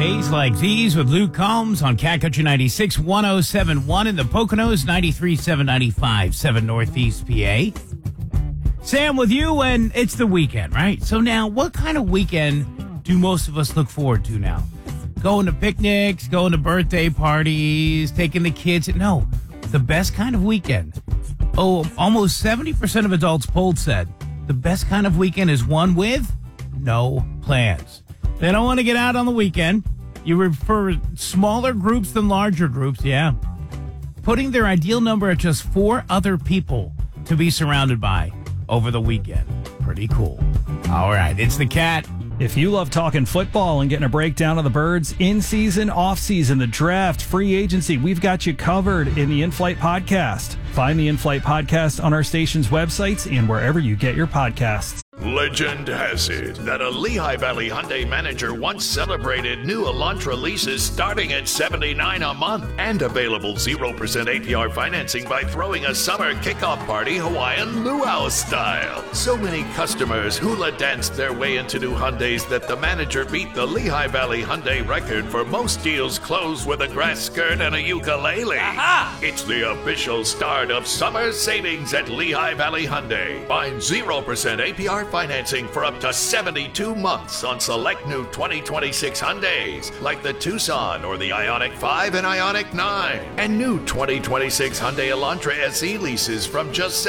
Days like these with Luke Combs on Cat Country 96, 107.1 in the Poconos, 93.7, 95.7 Northeast PA. Sam with you, and it's the weekend, right? So now, what kind of weekend do most of us look forward to now? Going to picnics, going to birthday parties, taking the kids. No, the best kind of weekend. Oh, almost 70% of adults polled said the best kind of weekend is one with no plans. They don't want to get out on the weekend. You prefer smaller groups than larger groups, yeah. Putting their ideal number at just 4 other people to be surrounded by over the weekend. Pretty cool. All right, it's the Cat. If you love talking football and getting a breakdown of the birds, in-season, off-season, the draft, free agency, we've got you covered in the In-Flight Podcast. Find the In-Flight Podcast on our station's websites and wherever you get your podcasts. Legend has it that a Lehigh Valley Hyundai manager once celebrated new Elantra leases starting at $79 a month and available 0% APR financing by throwing a summer kickoff party Hawaiian luau style. So many customers hula danced their way into new Hyundais that the manager beat the Lehigh Valley Hyundai record for most deals closed with a grass skirt and a ukulele. Aha! It's the official start of summer savings at Lehigh Valley Hyundai. Find 0% APR financing for up to 72 months on select new 2026 Hyundais, like the Tucson or the Ioniq 5 and Ioniq 9. And new 2026 Hyundai Elantra SE leases from just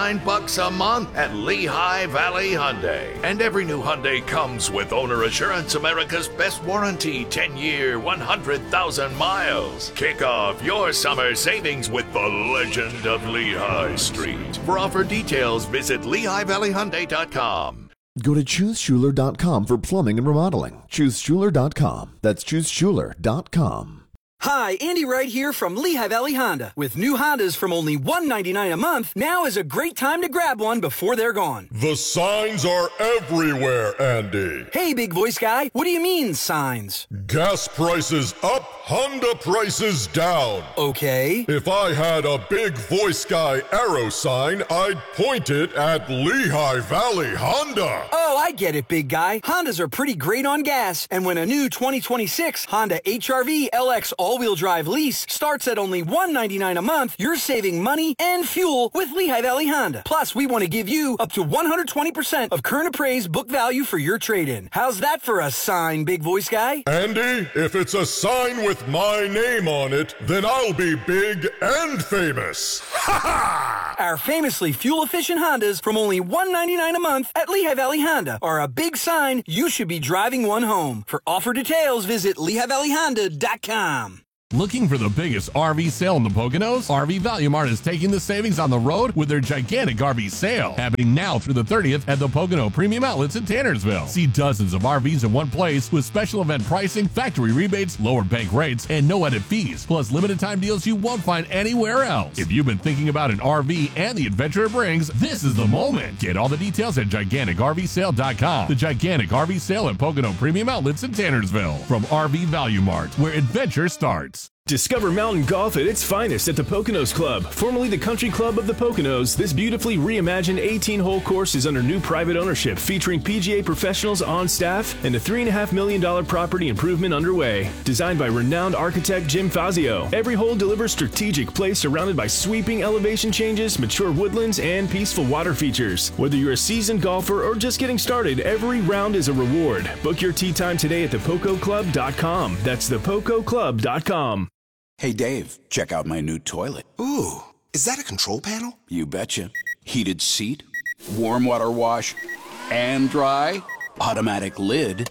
$79 a month at Lehigh Valley Hyundai. And every new Hyundai comes with Owner Assurance, America's best warranty, 10-year, 100,000 miles. Kick off your summer savings with the legend of Lehigh Street. For offer details, visit LehighValleyHyundai.com. Go to ChooseSchuler.com for plumbing and remodeling. ChooseSchuler.com. That's ChooseSchuler.com. Hi, Andy Wright here from Lehigh Valley Honda. With new Hondas from only $199 a month, now is a great time to grab one before they're gone. The signs are everywhere, Andy. Hey, big voice guy, what do you mean, signs? Gas prices up, Honda prices down. Okay. If I had a big voice guy arrow sign, I'd point it at Lehigh Valley Honda. Oh, I get it, big guy. Hondas are pretty great on gas, and when a new 2026 Honda HR-V LX all-wheel drive lease starts at only $199 a month, you're saving money and fuel with Lehigh Valley Honda. Plus, we want to give you up to 120% of current appraised book value for your trade-in. How's that for a sign, big voice guy? Andy, if it's a sign with my name on it, then I'll be big and famous. Ha ha! Our famously fuel-efficient Hondas from only $199 a month at Lehigh Valley Honda are a big sign you should be driving one home. For offer details, visit LehighValleyHonda.com. Looking for the biggest RV sale in the Poconos? RV Value Mart is taking the savings on the road with their gigantic RV sale, happening now through the 30th at the Pocono Premium Outlets in Tannersville. See dozens of RVs in one place with special event pricing, factory rebates, lower bank rates, and no added fees, plus limited time deals you won't find anywhere else. If you've been thinking about an RV and the adventure it brings, this is the moment. Get all the details at GiganticRVSale.com. The gigantic RV sale at Pocono Premium Outlets in Tannersville. From RV Value Mart, where adventure starts. Discover mountain golf at its finest at the Poconos Club. Formerly the Country Club of the Poconos, this beautifully reimagined 18-hole course is under new private ownership, featuring PGA professionals on staff and a $3.5 million property improvement underway. Designed by renowned architect Jim Fazio, every hole delivers strategic play surrounded by sweeping elevation changes, mature woodlands, and peaceful water features. Whether you're a seasoned golfer or just getting started, every round is a reward. Book your tee time today at thepococlub.com. That's thepococlub.com. Hey, Dave, check out my new toilet. Ooh, is that a control panel? You betcha. Heated seat, warm water wash, and dry, automatic lid,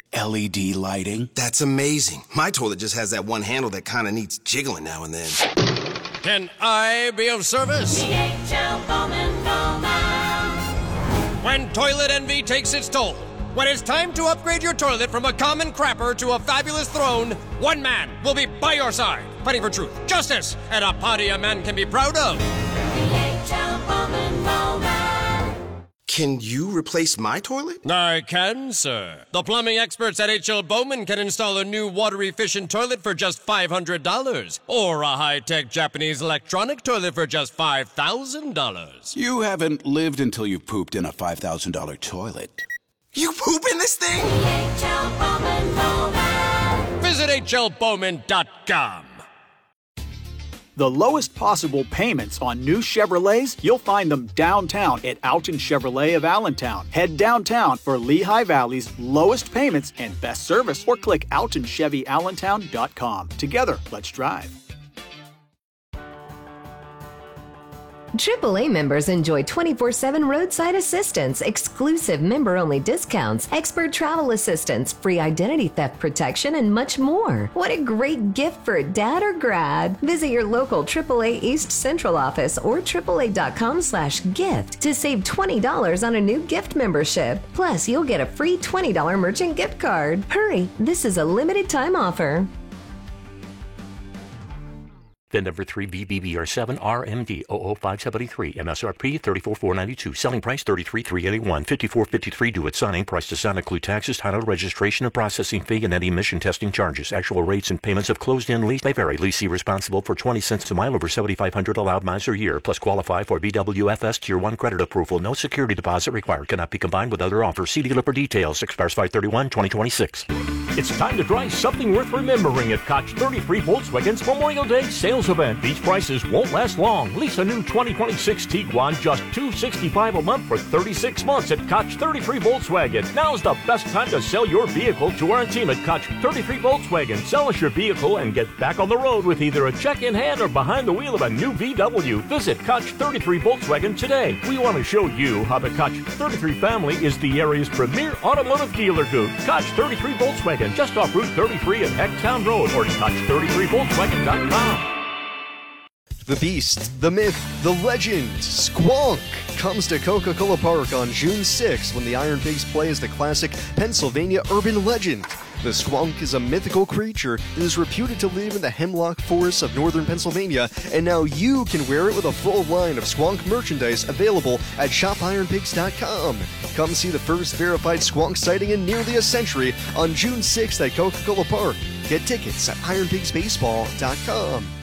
LED lighting. That's amazing. My toilet just has that one handle that kind of needs jiggling now and then. Can I be of service? DHL Bowman Bowman. When toilet envy takes its toll, when it's time to upgrade your toilet from a common crapper to a fabulous throne, one man will be by your side, fighting for truth, justice, and a party a man can be proud of. DHL Bowman Bowman. Can you replace my toilet? I can, sir. The plumbing experts at H.L. Bowman can install a new water-efficient toilet for just $500, or a high-tech Japanese electronic toilet for just $5,000. You haven't lived until you've pooped in a $5,000 toilet. You poop in this thing? DHL Bowman Bowman. at hlbowman.com. The lowest possible payments on new Chevrolets, you'll find them downtown at Alton Chevrolet of Allentown. Head downtown for Lehigh Valley's lowest payments and best service, or click AltonChevyAllentown.com. Together, let's drive. AAA members enjoy 24/7 roadside assistance, exclusive member-only discounts, expert travel assistance, free identity theft protection, and much more. What a great gift for a dad or grad. Visit your local AAA East Central office or AAA.com/gift to save $20 on a new gift membership. Plus, you'll get a free $20 merchant gift card. Hurry, this is a limited time offer. VIN number 3BBBR7 RMD 00573, MSRP $34,492, selling price $33,381, $54,53 due at signing. Price does not include taxes, title, registration, and processing fee, and any emission testing charges. Actual rates and payments of closed-in lease may vary. Leasee responsible for 20 cents to mile over 7,500 allowed miles per year, plus qualify for BWFS Tier 1 credit approval. No security deposit required. Cannot be combined with other offers. See dealer for details. Expires 5/31/2026. It's time to try something worth remembering at Koch 33 Volkswagen's Memorial Day sales event. These prices won't last long. Lease a new 2026 Tiguan just $265 a month for 36 months at Koch 33 Volkswagen. Now's the best time to sell your vehicle to our team at Koch 33 Volkswagen. Sell us your vehicle and get back on the road with either a check in hand or behind the wheel of a new VW. Visit Koch 33 Volkswagen today. We want to show you how the Koch 33 family is the area's premier automotive dealer group. Koch 33 Volkswagen, just off Route 33 at Hecktown Road, or Koch33Volkswagen.com. The Beast, the Myth, the Legend, Squonk comes to Coca-Cola Park on June 6th when the Iron Pigs play as the classic Pennsylvania urban legend. The Squonk is a mythical creature that is reputed to live in the hemlock forests of northern Pennsylvania, and now you can wear it with a full line of Squonk merchandise available at shopironpigs.com. Come see the first verified Squonk sighting in nearly a century on June 6th at Coca-Cola Park. Get tickets at ironpigsbaseball.com.